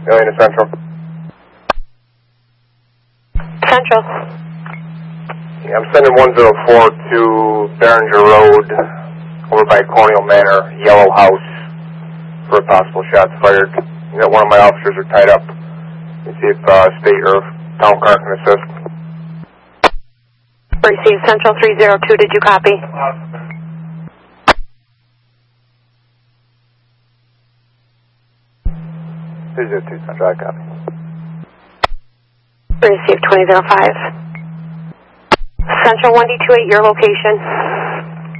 Alien to Central. Central. Yeah, I'm sending 104 to Behringer Road, over by Colonial Manor, Yellow House, for possible shots fired. You know, one of my officers are tied up. Let's see if state or town car can assist. Received Central 302, did you copy? 302 Central, I copy. Received 2005. Central 1D28, your location.